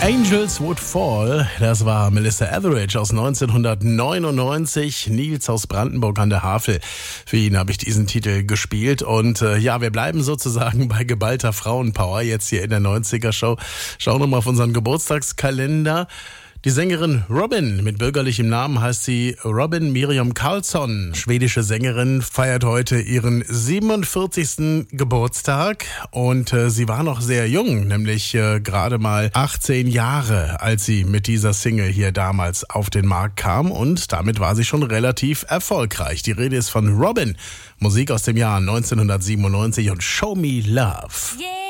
Angels Would Fall, das war Melissa Etheridge aus 1999, Nils aus Brandenburg an der Havel. Für ihn habe ich diesen Titel gespielt und wir bleiben sozusagen bei geballter Frauenpower jetzt hier in der 90er-Show. Schauen wir mal auf unseren Geburtstagskalender. Die Sängerin Robin, mit bürgerlichem Namen heißt sie Robin Miriam Karlsson, schwedische Sängerin, feiert heute ihren 47. Geburtstag und sie war noch sehr jung, nämlich gerade mal 18 Jahre, als sie mit dieser Single hier damals auf den Markt kam und damit war sie schon relativ erfolgreich. Die Rede ist von Robin, Musik aus dem Jahr 1997 und Show Me Love. Yeah.